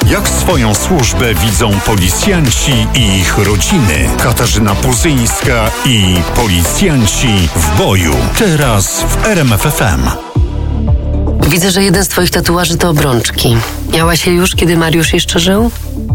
Jak swoją służbę widzą policjanci i ich rodziny? Katarzyna Puzyńska i policjanci w boju. Teraz w RMF FM. Widzę, że jeden z twoich tatuaży to obrączki. Miałaś je już, kiedy Mariusz jeszcze żył?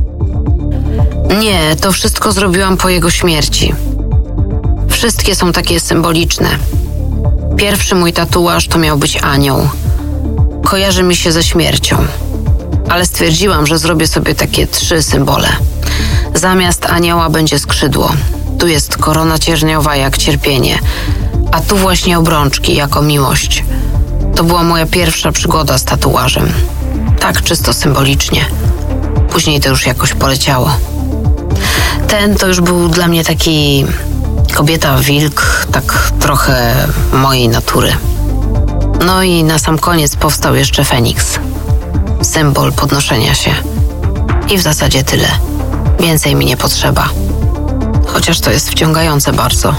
Nie, to wszystko zrobiłam po jego śmierci. Wszystkie są takie symboliczne. Pierwszy mój tatuaż to miał być anioł. Kojarzy mi się ze śmiercią. Ale stwierdziłam, że zrobię sobie takie 3 symbole. Zamiast anioła będzie skrzydło. Tu jest korona cierniowa jak cierpienie, a tu właśnie obrączki jako miłość. To była moja pierwsza przygoda z tatuażem. Tak czysto symbolicznie. Później to już jakoś poleciało. Ten to już był dla mnie taki kobieta-wilk, tak trochę mojej natury. No i na sam koniec powstał jeszcze Feniks. Symbol podnoszenia się. I w zasadzie tyle. Więcej mi nie potrzeba. Chociaż to jest wciągające bardzo.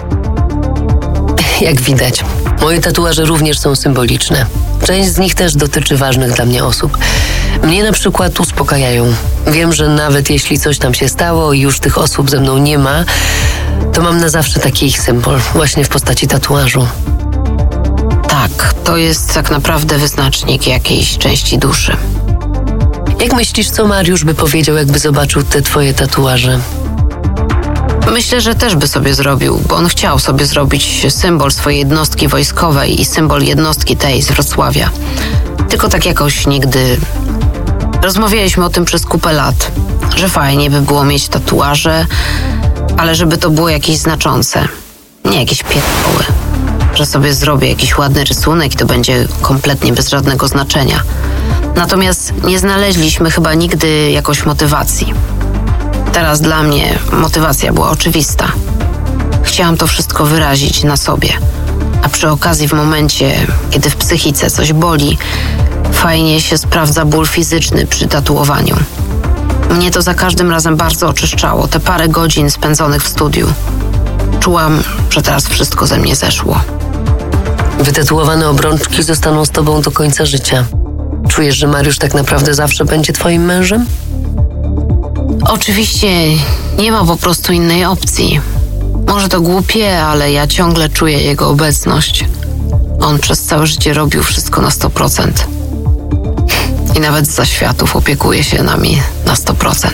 Jak widać, moje tatuaże również są symboliczne. Część z nich też dotyczy ważnych dla mnie osób. Mnie na przykład uspokajają. Wiem, że nawet jeśli coś tam się stało i już tych osób ze mną nie ma, to mam na zawsze taki ich symbol, właśnie w postaci tatuażu. Tak, to jest tak naprawdę wyznacznik jakiejś części duszy. Jak myślisz, co Mariusz by powiedział, jakby zobaczył te twoje tatuaże? Myślę, że też by sobie zrobił, bo on chciał sobie zrobić symbol swojej jednostki wojskowej i symbol jednostki tej z Wrocławia. Tylko tak jakoś nigdy... Rozmawialiśmy o tym przez kupę lat, że fajnie by było mieć tatuaże, ale żeby to było jakieś znaczące. Nie jakieś pierdoły. Że sobie zrobię jakiś ładny rysunek i to będzie kompletnie bez żadnego znaczenia. Natomiast nie znaleźliśmy chyba nigdy jakoś motywacji. Teraz dla mnie motywacja była oczywista. Chciałam to wszystko wyrazić na sobie. A przy okazji w momencie, kiedy w psychice coś boli, fajnie się sprawdza ból fizyczny przy tatuowaniu. Mnie to za każdym razem bardzo oczyszczało, te parę godzin spędzonych w studiu. Czułam, że teraz wszystko ze mnie zeszło. Wytatuowane obrączki zostaną z tobą do końca życia. Czujesz, że Mariusz tak naprawdę zawsze będzie twoim mężem? Oczywiście nie ma po prostu innej opcji. Może to głupie, ale ja ciągle czuję jego obecność. On przez całe życie robił wszystko na 100%. I nawet zza światów opiekuje się nami na 100%.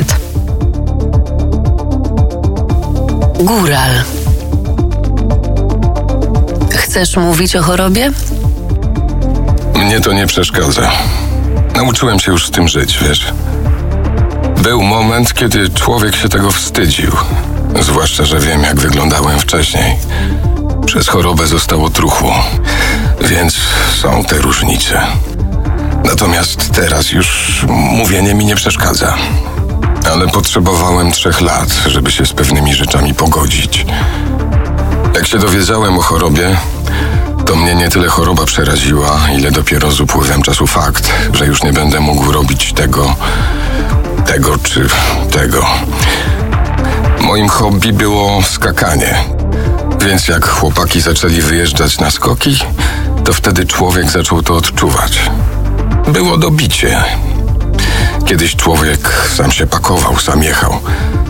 Góral. Chcesz mówić o chorobie? Mnie to nie przeszkadza. Nauczyłem się już z tym żyć, wiesz. Był moment, kiedy człowiek się tego wstydził. Zwłaszcza, że wiem, jak wyglądałem wcześniej. Przez chorobę zostało truchło, więc są te różnice. Natomiast teraz już mówienie mi nie przeszkadza. Ale potrzebowałem 3 lat, żeby się z pewnymi rzeczami pogodzić. Jak się dowiedziałem o chorobie, to mnie nie tyle choroba przeraziła, ile dopiero z upływem czasu fakt, że już nie będę mógł robić tego czy tego. Moim hobby było skakanie. Więc jak chłopaki zaczęli wyjeżdżać na skoki, to wtedy człowiek zaczął to odczuwać. Było dobicie. Kiedyś człowiek sam się pakował, sam jechał.